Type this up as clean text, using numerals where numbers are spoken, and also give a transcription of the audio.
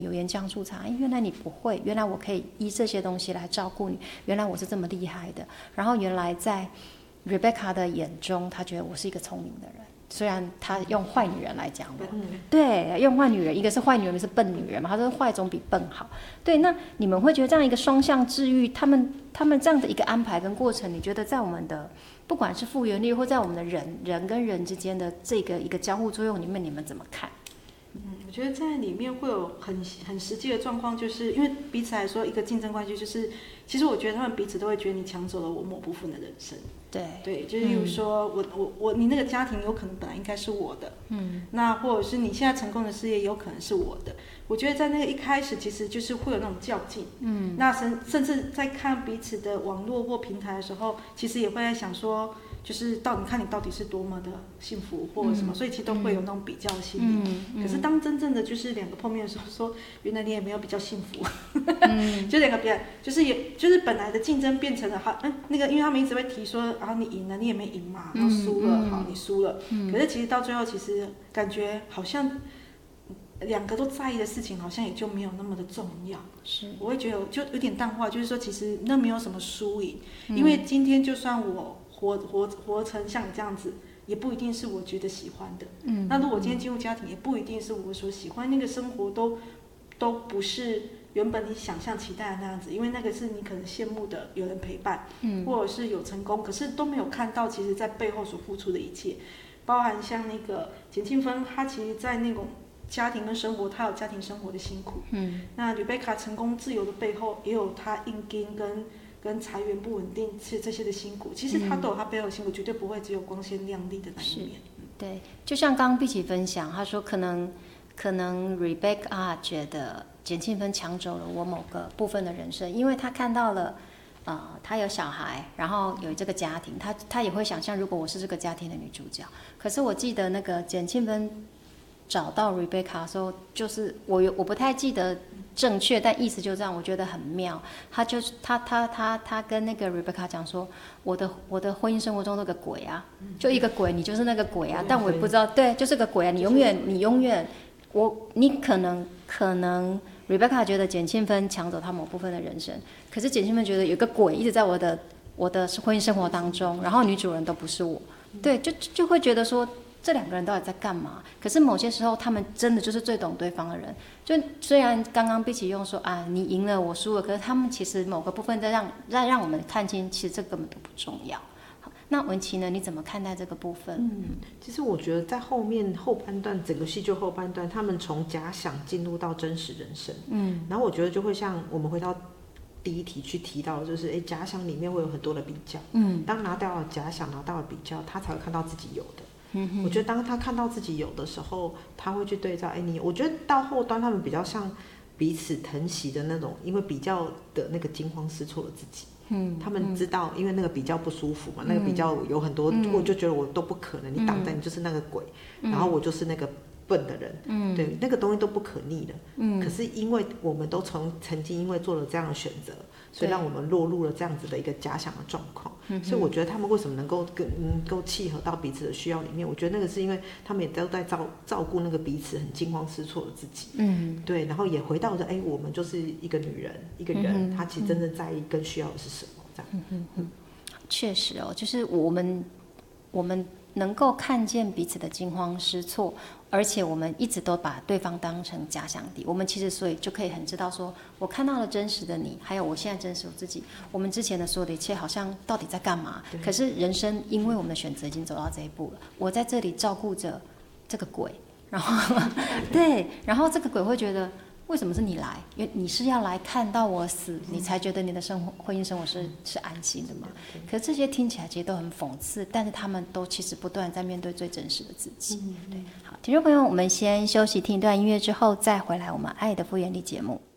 油盐酱醋茶，原来你不会，原来我可以依这些东西来照顾你，原来我是这么厉害的。然后原来在 Rebecca 的眼中，她觉得我是一个聪明的人。虽然他用坏女人来讲我，对，用坏女人，一个是坏女人，一个是笨女人嘛。他说坏总比笨好。对，那你们会觉得这样一个双向治愈，他们这样的一个安排跟过程，你觉得在我们的不管是复原力，或在我们的人跟人之间的这个一个交互作用里面，你们怎么看？ 我觉得在里面会有很实际的状况，就是因为彼此来说一个竞争关系，就是其实我觉得他们彼此都会觉得你抢走了我某部分的人生。对，就是例如说你那个家庭有可能本来应该是我的，那或者是你现在成功的事业有可能是我的。我觉得在那个一开始其实就是会有那种较劲，那甚至在看彼此的网络或平台的时候，其实也会在想说，就是你看你到底是多么的幸福或者什么，所以其实都会有那种比较心理。可是当真正的就是两个碰面的时候，说原来你也没有比较幸福，就两个比较，就是本来的竞争变成了那个，因为他们一直会提说，然后你赢了，你也没赢嘛，然后输了，好你输了，可是其实到最后，其实感觉好像两个都在意的事情，好像也就没有那么的重要。我会觉得就有点淡化，就是说其实那没有什么输赢，因为今天就算我活成像你这样子，也不一定是我觉得喜欢的。那如果今天进入家庭，也不一定是我所喜欢，那个生活都不是原本你想象期待的那样子，因为那个是你可能羡慕的有人陪伴，或者是有成功，可是都没有看到其实在背后所付出的一切，包含像那个简庆芬，她其实在那种家庭跟生活，她有家庭生活的辛苦，那Rebecca成功自由的背后也有她硬筋跟财源不稳定这些的辛苦，其实她都有她背后的辛苦，绝对不会只有光鲜亮丽的那一面。 对，就像刚刚碧琪分享，她说可能 Rebecca 觉得简庆芬抢走了我某个部分的人生，因为她看到了她有小孩，然后有这个家庭，她也会想象如果我是这个家庭的女主角。可是我记得那个简庆芬找到 Rebecca 的时候，就是我不太记得正确，但意思就这样，我觉得很妙。他跟那个 Rebecca 讲说，我的婚姻生活中那个鬼啊，就一个鬼，你就是那个鬼啊，但我也不知道，对，就是个鬼啊，你永远，你可能 Rebecca 觉得简庆芬抢走他某部分的人生，可是简庆芬觉得有个鬼一直在我的婚姻生活当中，然后女主人都不是我，对，就会觉得说。这两个人到底在干嘛？可是某些时候，他们真的就是最懂对方的人。就虽然刚刚碧琪用说你赢了，我输了，可是他们其实某个部分在让我们看清，其实这根本都不重要。好，那文琪呢？你怎么看待这个部分？ 其实我觉得在后半段，整个戏剧后半段，他们从假想进入到真实人生。然后我觉得就会像我们回到第一题去提到的，就是假想里面会有很多的比较。当拿掉了假想，拿到了比较，他才会看到自己有的。我觉得当他看到自己有的时候，他会去对照。我觉得到后端他们比较像彼此疼惜的那种，因为比较的那个惊慌失措的自己。他们知道，因为那个比较不舒服嘛，那个比较有很多，我就觉得我都不可能，你挡在你就是那个鬼，然后我就是那个笨的人，对，那个东西都不可逆的。可是因为我们都曾经因为做了这样的选择，所以让我们落入了这样子的一个假想的状况。所以我觉得他们为什么能够契合到彼此的需要里面，我觉得那个是因为他们也都在照顾那个彼此很惊慌失措的自己。对，然后也回到了我们就是一个女人，一个人，她其实真正在意跟需要的是什么这样。 确实就是我们能够看见彼此的惊慌失措，而且我们一直都把对方当成假想敌，我们其实所以就可以很知道说，我看到了真实的你，还有我现在真实我自己，我们之前的所有的一切好像到底在干嘛？可是人生因为我们的选择已经走到这一步了，我在这里照顾着这个鬼，然后对，然后这个鬼会觉得。为什么是你来？因为你是要来看到我死，你才觉得你的婚姻生活是安心的嘛？可是这些听起来其实都很讽刺，但是他们都其实不断在面对最真实的自己。对，好，听众朋友，我们先休息听一段音乐之后，再回来我们爱的复原力节目。